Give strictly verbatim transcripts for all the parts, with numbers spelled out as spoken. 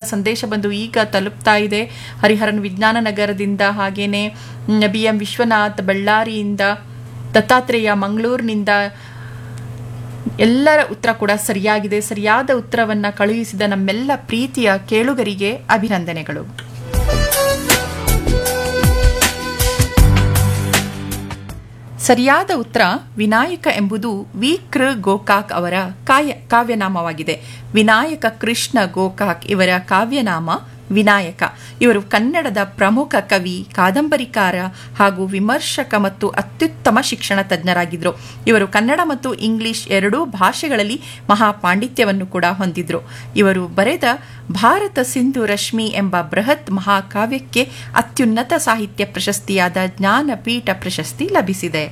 ಸಂದೇಶ ಬಂದು ಈಗ ತಲುಪ್ತಾ ಇದೆ. ಹರಿಹರನ್ ವಿಜ್ಞಾನ ನಗರದಿಂದ, ಹಾಗೇನೆ ಬಿ ಎಂ ವಿಶ್ವನಾಥ್ ಬಳ್ಳಾರಿಯಿಂದ, ದತ್ತಾತ್ರೇಯ ಮಂಗಳೂರಿನಿಂದ ಎಲ್ಲರ ಉತ್ತರ ಕೂಡ ಸರಿಯಾಗಿದೆ. ಸರಿಯಾದ ಉತ್ತರವನ್ನ ಕಳುಹಿಸಿದ ನಮ್ಮೆಲ್ಲ ಪ್ರೀತಿಯ ಕೇಳುಗರಿಗೆ ಅಭಿನಂದನೆಗಳು. ಸರಿಯಾದ ಉತ್ತರ ವಿನಾಯಕ ಎಂಬುದು ವಿ ಕೃ ಗೋಕಾಕ್ ಅವರ ಕಾಯ ಕಾವ್ಯನಾಮವಾಗಿದೆ. ವಿನಾಯಕ ಕೃಷ್ಣ ಗೋಕಾಕ್ ಇವರ ಕಾವ್ಯನಾಮ ವಿನಾಯಕ. ಇವರು ಕನ್ನಡದ ಪ್ರಮುಖ ಕವಿ, ಕಾದಂಬರಿಕಾರ ಹಾಗೂ ವಿಮರ್ಶಕ ಮತ್ತು ಅತ್ಯುತ್ತಮ ಶಿಕ್ಷಣ ತಜ್ಞರಾಗಿದ್ದರು. ಇವರು ಕನ್ನಡ ಮತ್ತು ಇಂಗ್ಲಿಷ್ ಎರಡೂ ಭಾಷೆಗಳಲ್ಲಿ ಮಹಾಪಾಂಡಿತ್ಯವನ್ನು ಕೂಡ ಹೊಂದಿದ್ರು. ಇವರು ಬರೆದ ಭಾರತ ಸಿಂಧು ರಶ್ಮಿ ಎಂಬ ಬೃಹತ್ ಮಹಾಕಾವ್ಯಕ್ಕೆ ಅತ್ಯುನ್ನತ ಸಾಹಿತ್ಯ ಪ್ರಶಸ್ತಿಯಾದ ಜ್ಞಾನಪೀಠ ಪ್ರಶಸ್ತಿ ಲಭಿಸಿದೆ.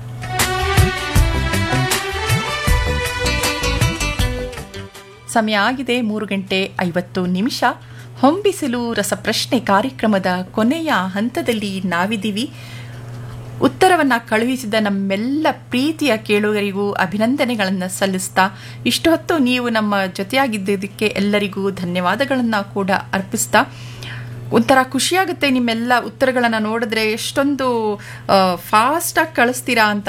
ಸಮಯ ಆಗಿದೆ ಮೂರು ಗಂಟೆ ಐವತ್ತು ನಿಮಿಷ. ಹೊಂಬಿಸಿಲು ರಸಪ್ರಶ್ನೆ ಕಾರ್ಯಕ್ರಮದ ಕೊನೆಯ ಹಂತದಲ್ಲಿ ನಾವಿದ್ದೀವಿ. ಉತ್ತರವನ್ನು ಕಳುಹಿಸಿದ ನಮ್ಮೆಲ್ಲ ಪ್ರೀತಿಯ ಕೇಳುಗರಿಗೂ ಅಭಿನಂದನೆಗಳನ್ನು ಸಲ್ಲಿಸ್ತಾ, ಇಷ್ಟು ಹೊತ್ತು ನೀವು ನಮ್ಮ ಜೊತೆಯಾಗಿದ್ದದಕ್ಕೆ ಎಲ್ಲರಿಗೂ ಧನ್ಯವಾದಗಳನ್ನು ಕೂಡ ಅರ್ಪಿಸ್ತಾ, ಒಂಥರ ಖುಷಿಯಾಗುತ್ತೆ ನಿಮ್ಮೆಲ್ಲ ಉತ್ತರಗಳನ್ನು ನೋಡಿದ್ರೆ, ಎಷ್ಟೊಂದು ಫಾಸ್ಟಾಗಿ ಕಳಿಸ್ತೀರಾ ಅಂತ.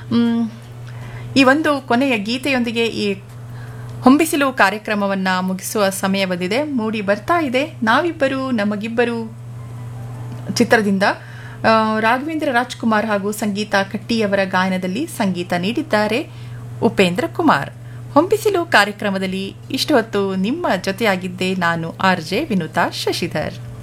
ಈ ಒಂದು ಕೊನೆಯ ಗೀತೆಯೊಂದಿಗೆ ಈ ಹೊಂಬಿಸಿಲು ಕಾರ್ಯಕ್ರಮವನ್ನು ಮುಗಿಸುವ ಸಮಯ ಬಂದಿದೆ. ಮೂಡಿ ಬರ್ತಾ ಇದೆ ನಾವಿಬ್ಬರು ನಮಗಿಬ್ಬರು ಚಿತ್ರದಿಂದ. ರಾಘವೇಂದ್ರ ರಾಜ್ಕುಮಾರ್ ಹಾಗೂ ಸಂಗೀತ ಕಟ್ಟಿಯವರ ಗಾಯನದಲ್ಲಿ ಸಂಗೀತ ನೀಡಿದ್ದಾರೆ ಉಪೇಂದ್ರ ಕುಮಾರ್. ಹೊಂಬಿಸಿಲು ಕಾರ್ಯಕ್ರಮದಲ್ಲಿ ಇಷ್ಟು ಹೊತ್ತು ನಿಮ್ಮ ಜೊತೆಯಾಗಿದ್ದೆ ನಾನು ಆರ್ ಜೆ ವಿನುತಾ ಶಶಿಧರ್.